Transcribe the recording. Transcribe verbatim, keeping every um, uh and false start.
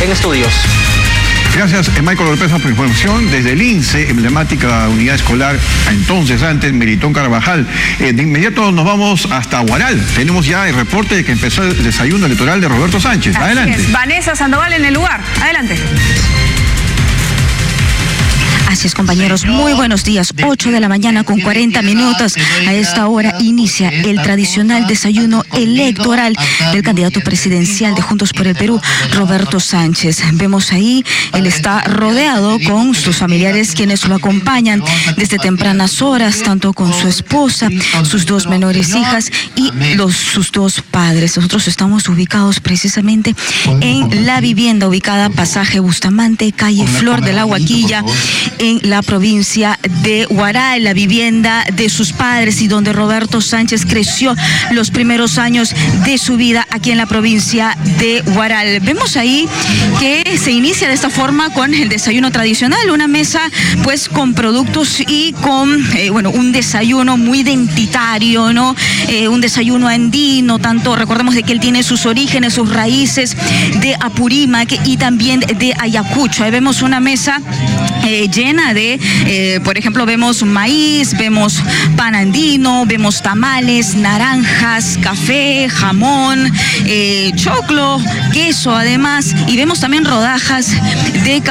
en estudios. Gracias, Michael Oropesa, por información. Desde el I N S E, emblemática unidad escolar, entonces antes, Melitón Carvajal. Eh, de inmediato nos vamos hasta Huaral. Tenemos ya el reporte de que empezó el desayuno electoral de Roberto Sánchez. Así Adelante. Es. Vanessa Sandoval en el lugar. Adelante. Así es, compañeros, muy buenos días. ocho de la mañana con cuarenta minutos. A esta hora inicia el tradicional desayuno electoral del candidato presidencial de Juntos por el Perú, Roberto Sánchez. Vemos ahí, él está rodeado con sus familiares quienes lo acompañan desde tempranas horas, tanto con su esposa, sus dos menores hijas y los, sus dos padres. Nosotros estamos ubicados precisamente en la vivienda ubicada Pasaje Bustamante, calle Flor de la Huaquilla, en la provincia de Huaral, la vivienda de sus padres y donde Roberto Sánchez creció los primeros años de su vida aquí en la provincia de Huaral. Vemos ahí que se inicia de esta forma con el desayuno tradicional, una mesa pues con productos y con, eh, bueno, un desayuno muy identitario, ¿no? Eh, un desayuno andino, tanto, recordemos de que él tiene sus orígenes, sus raíces de Apurímac y también de Ayacucho. Ahí vemos una mesa eh, llena de, eh, por ejemplo, vemos maíz, vemos pan andino, vemos tamales, naranjas, café, jamón, eh, choclo, queso además, y vemos también rodajas de